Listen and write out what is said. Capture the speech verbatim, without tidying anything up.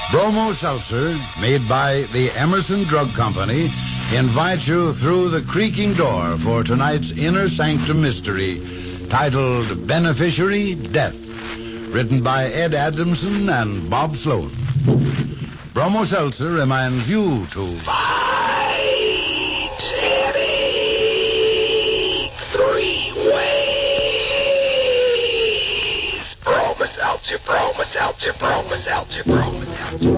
Bromo Seltzer, made by the Emerson Drug Company, invites you through the creaking door for tonight's Inner Sanctum mystery, titled Beneficiary Death, written by Ed Adamson and Bob Sloan. Bromo Seltzer reminds you to... Fight any three ways. Bromo Seltzer, Bromo Seltzer, Bromo Seltzer, Bromo Seltzer.